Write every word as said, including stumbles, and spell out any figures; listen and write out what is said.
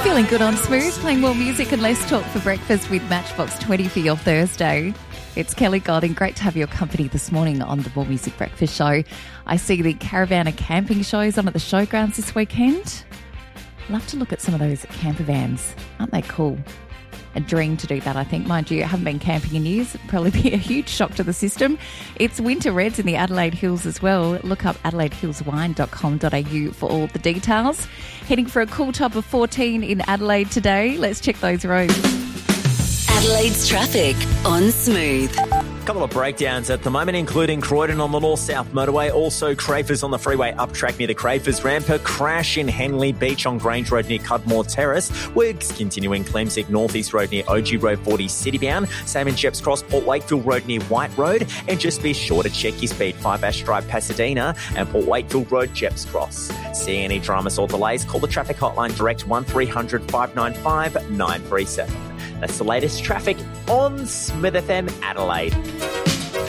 Feeling good on Smooth, playing more music and less talk for breakfast with Matchbox twenty for your Thursday. It's Kelly Golding. Great to have your company this morning on the More Music Breakfast Show. I see the Caravana camping shows on at the showgrounds this weekend. Love to look at some of those camper vans. Aren't they cool? A dream to do that, I think. Mind you, I haven't been camping in years. It'd probably be a huge shock to the system. It's winter reds in the Adelaide Hills as well. Look up adelaide hills wine dot com dot a u for all the details. Heading for a cool top of fourteen in Adelaide today. Let's check those roads. Adelaide's traffic on Smooth. Couple of breakdowns at the moment, including Croydon on the north-south motorway, also Crafers on the freeway up track near the Crafers ramp, a crash in Henley Beach on Grange Road near Cudmore Terrace, Wigs continuing Clemsick North-East Road near O G Road forty Citybound, same in Sheps Cross, Port Wakefield Road near White Road, and just be sure to check your speed, five Ash Drive Pasadena and Port Wakefield Road Sheps Cross. See any dramas or delays, call the traffic hotline direct one three hundred five nine five nine three seven. That's the latest traffic on Smith F M Adelaide.